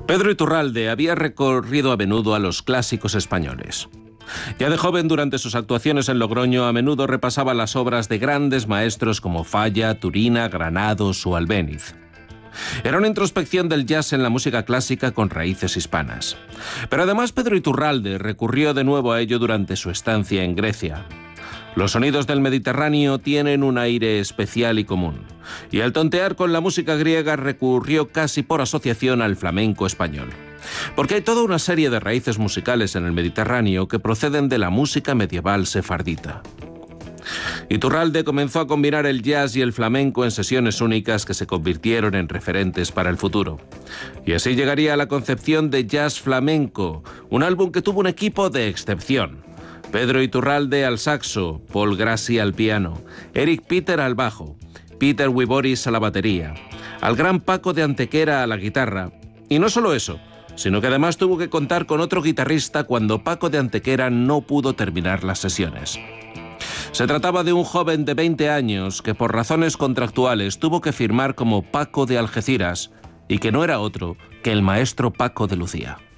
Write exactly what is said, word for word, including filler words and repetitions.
Pedro Iturralde había recorrido a menudo a los clásicos españoles. Ya de joven, durante sus actuaciones en Logroño, a menudo repasaba las obras de grandes maestros como Falla, Turina, Granados o Albéniz. Era una introspección del jazz en la música clásica con raíces hispanas. Pero además Pedro Iturralde recurrió de nuevo a ello durante su estancia en Grecia. Los sonidos del Mediterráneo tienen un aire especial y común, y al tontear con la música griega recurrió casi por asociación al flamenco español. Porque hay toda una serie de raíces musicales en el Mediterráneo que proceden de la música medieval sefardita. Iturralde comenzó a combinar el jazz y el flamenco en sesiones únicas que se convirtieron en referentes para el futuro. Y así llegaría a la concepción de Jazz Flamenco, un álbum que tuvo un equipo de excepción. Pedro Iturralde al saxo, Paul Grassi al piano, Eric Peter al bajo, Peter Wiboris a la batería, al gran Paco de Antequera a la guitarra. Y no solo eso, sino que además tuvo que contar con otro guitarrista cuando Paco de Antequera no pudo terminar las sesiones. Se trataba de un joven de veinte años que por razones contractuales tuvo que firmar como Paco de Algeciras y que no era otro que el maestro Paco de Lucía.